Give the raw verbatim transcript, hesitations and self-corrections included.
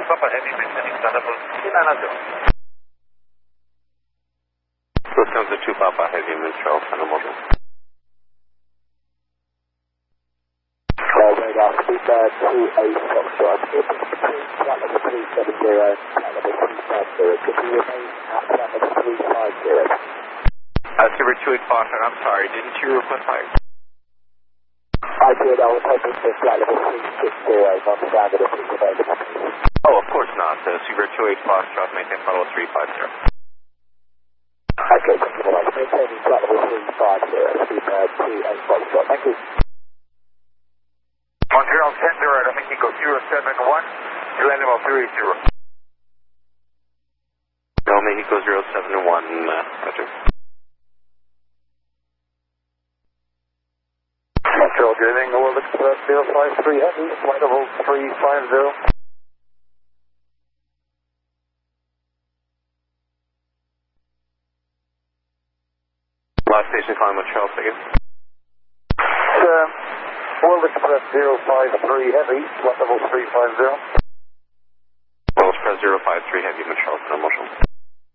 two Papa Heavy, maintaining flight level two nine zero. Lufthansa two Papa Heavy, Montreal, Center Model. Uh, radar, speedbird two eight Foxtrot, between flight level three seven zero and flight level three five zero. Could you remain at flight level three five zero? Uh, Silver two eight Foxtrot, I'm sorry, didn't you request fire? I did, I was hoping for flight level three six zero, not the ground if it's available. Oh, of course not. Uh, Silver two eight Foxtrot, maintain flight level three five zero. Okay, thank you very much. Maintaining flight level three five zero, speedbird two eight Foxtrot. Thank you. Montreal ten zero, I think Eco zero seven one, you land level three zero. No, Mexico zero seven one, uh, Roger. Montreal, good evening, World Express zero five three Heavy, flight level three five zero. Last station calling Montreal, second. Uh, World Express zero five three Heavy, flight level three five zero. World Express zero five three Heavy, Montreal, Center Model.